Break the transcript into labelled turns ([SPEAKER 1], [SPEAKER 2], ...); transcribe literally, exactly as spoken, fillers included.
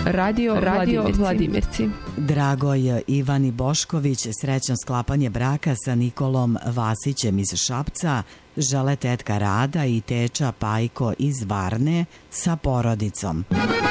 [SPEAKER 1] Radio, Radio Vladimirci. Vladimirci.
[SPEAKER 2] Dragoj Ivani Bošković srećno sklapanje braka sa Nikolom Vasićem iz Šapca žele tetka Rada i teča Pajko iz Varne sa porodicom.